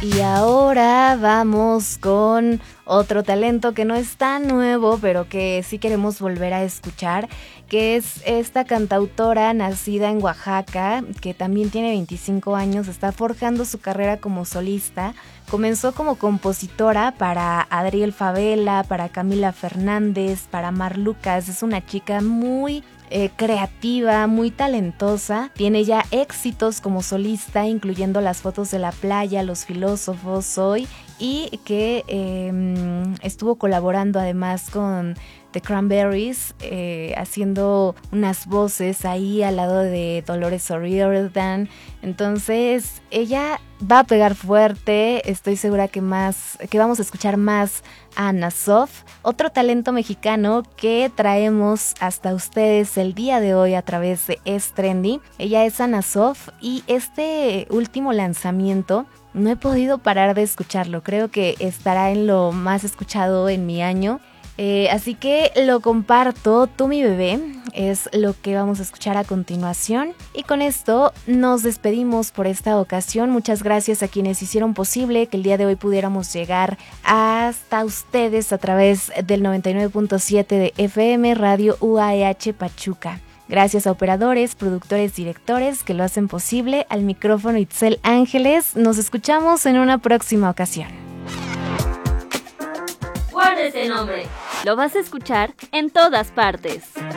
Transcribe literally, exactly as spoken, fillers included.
Y ahora vamos con otro talento que no es tan nuevo, pero que sí queremos volver a escuchar, que es esta cantautora nacida en Oaxaca, que también tiene veinticinco años, está forjando su carrera como solista. Comenzó como compositora para Adriel Favela, para Camila Fernández, para Mar Lucas. Es una chica muy Eh, creativa, muy talentosa. Tiene ya éxitos como solista, incluyendo Las fotos de la playa, Los filósofos, Soy, y que eh, estuvo colaborando además con The Cranberries, eh, haciendo unas voces ahí al lado de Dolores O'Riordan. Entonces ella va a pegar fuerte. Estoy segura que más, que vamos a escuchar más a Ana Sof, otro talento mexicano que traemos hasta ustedes el día de hoy a través de Es Trendy. Ella es Ana Sof y este último lanzamiento no he podido parar de escucharlo. Creo que estará en lo más escuchado en mi año. Eh, así que lo comparto. Tú mi bebé es lo que vamos a escuchar a continuación, y con esto nos despedimos por esta ocasión. Muchas gracias a quienes hicieron posible que el día de hoy pudiéramos llegar hasta ustedes a través del noventa y nueve punto siete de F M Radio U A E H Pachuca. Gracias a operadores, productores, directores que lo hacen posible. Al micrófono Itzel Ángeles. Nos escuchamos en una próxima ocasión. Guarda ese nombre. Lo vas a escuchar en todas partes.